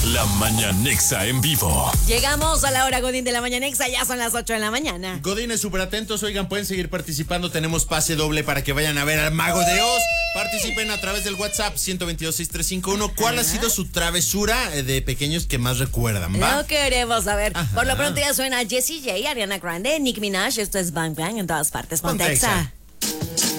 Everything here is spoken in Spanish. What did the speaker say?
La Mañanexa en vivo. Llegamos a la hora Godín de la Mañanexa, ya son las 8 de la mañana. Godines súper atentos, oigan, pueden seguir participando, tenemos pase doble para que vayan a ver al Mago de Oz. Participen a través del WhatsApp 122-6351. ¿Cuál ha sido su travesura de pequeños que más recuerdan? ¿Va? Lo queremos saber. Ajá. Por lo pronto ya suena Jessie J, Ariana Grande, Nicki Minaj. Esto es Bang Bang en todas partes. Ponte Ponte Exa. Exa.